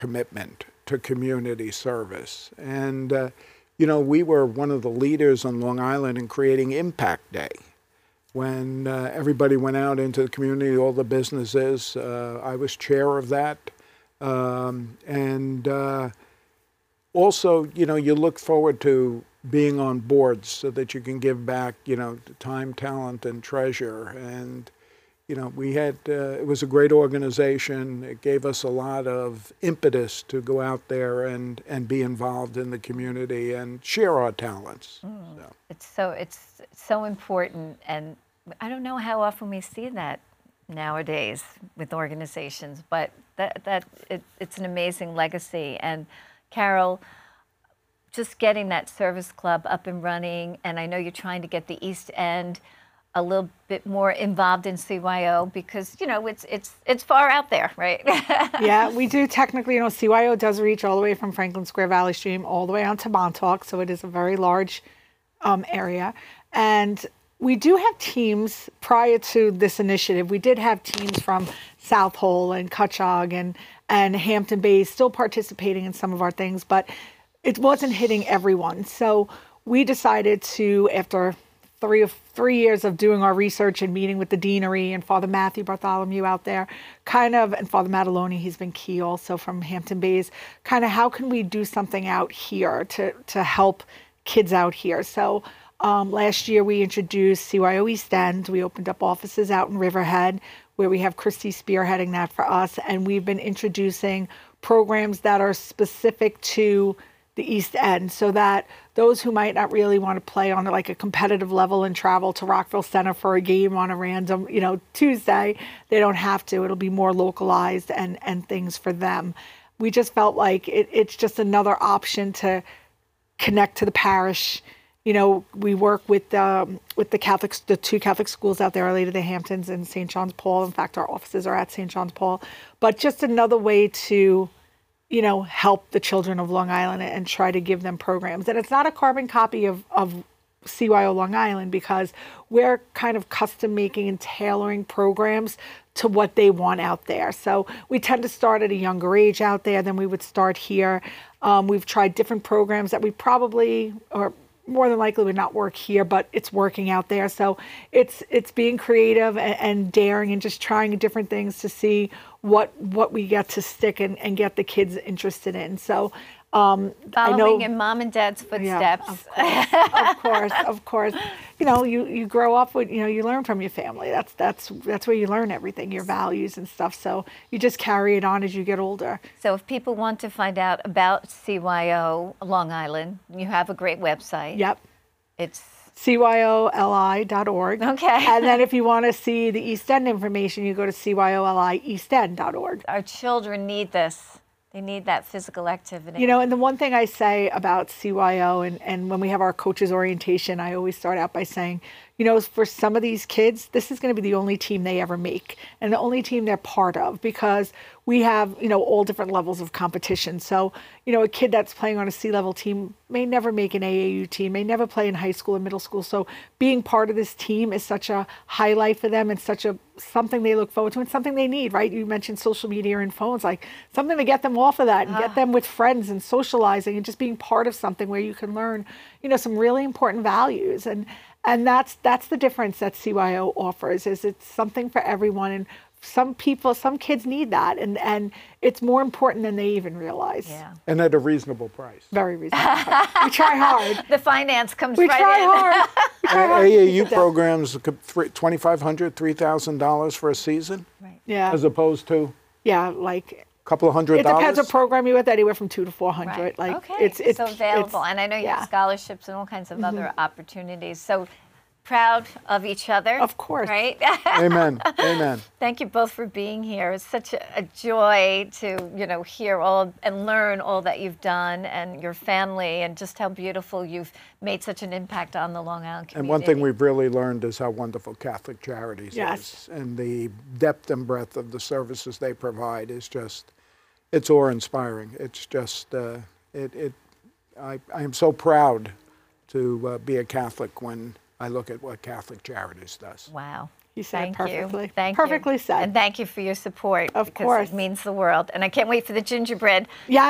commitment to community service. And, you know, we were one of the leaders on Long Island in creating Impact Day. When everybody went out into the community, all the businesses, I was chair of that. Also, you know, you look forward to being on boards so that you can give back, you know, time, talent, and treasure. And, you know, we had, it was a great organization. It gave us a lot of impetus to go out there and be involved in the community and share our talents. So. It's so important, and I don't know how often we see that nowadays with organizations, but it's an amazing legacy. And Carol, just getting that service club up and running, and I know you're trying to get the East End a little bit more involved in CYO because, you know, it's far out there, right? Yeah, we do technically, you know, CYO does reach all the way from Franklin Square Valley Stream all the way on to Montauk, so it is a very large area. And we do have teams prior to this initiative. We did have teams from South Hole and Cutchogue and Hampton Bays still participating in some of our things, but it wasn't hitting everyone. So we decided to, after 3 years of doing our research and meeting with the deanery and Father Matthew Bartholomew out there, and Father Mataloni, he's been key also from Hampton Bays, how can we do something out here to help kids out here? So last year we introduced CYO East End. We opened up offices out in Riverhead where we have Christy spearheading that for us. And we've been introducing programs that are specific to the East End so that those who might not really want to play on like a competitive level and travel to Rockville Center for a game on a random, you know, Tuesday, they don't have to. It'll be more localized and things for them. We just felt like it's just another option to connect to the parish. You know, we work with the Catholics, the two Catholic schools out there, Our Lady of the Hamptons and St. John's Paul. In fact, our offices are at St. John's Paul. But just another way to, you know, help the children of Long Island and try to give them programs. And it's not a carbon copy of CYO Long Island because we're kind of custom making and tailoring programs to what they want out there. So we tend to start at a younger age out there than we would start here. We've tried different programs that we probably, or more than likely would not work here, but it's working out there. So it's being creative and daring and just trying different things to see what we get to stick and get the kids interested in. So following in mom and dad's footsteps. Yeah, of course. You know, you grow up with, you know, you learn from your family. That's where you learn everything, your values and stuff. So you just carry it on as you get older. So if people want to find out about CYO Long Island, you have a great website. Yep. It's cyoli.org. Okay. And then if you want to see the East End information, you go to cyolieastend.org. Our children need this. They need that physical activity. You know, and the one thing I say about CYO and when we have our coaches orientation, I always start out by saying, you know, for some of these kids, this is going to be the only team they ever make and the only team they're part of because we have, you know, all different levels of competition. So, you know, a kid that's playing on a C-level team may never make an AAU team, may never play in high school and middle school. So being part of this team is such a highlight for them and such something they look forward to and something they need, right? You mentioned social media and phones, like something to get them off of that and get them with friends and socializing and just being part of something where you can learn, you know, some really important values. And that's the difference that CYO offers, is it's something for everyone. And some kids need that. And it's more important than they even realize. Yeah. And at a reasonable price. Very reasonable. We try hard. The finance comes we right try in. Hard. We try hard. AAU programs, $2,500, $3,000 for a season? Right. Yeah. As opposed to? Yeah, like couple of $100. It depends what program you're with, anywhere from $200 to $400. Right. Like okay. it's so available. And I know you have scholarships and all kinds of other opportunities. So proud of each other. Of course. Right? Amen. Amen. Thank you both for being here. It's such a joy to, you know, hear all and learn all that you've done and your family and just how beautiful you've made such an impact on the Long Island community. And one thing we've really learned is how wonderful Catholic Charities is. And the depth and breadth of the services they provide is just, it's awe-inspiring. It's just, I am so proud to be a Catholic when I look at what Catholic Charities does. Wow. You said Thank it perfectly. you. Thank perfectly you. said. And thank you for your support. Of because course. It means the world. And I can't wait for the gingerbread. Yeah.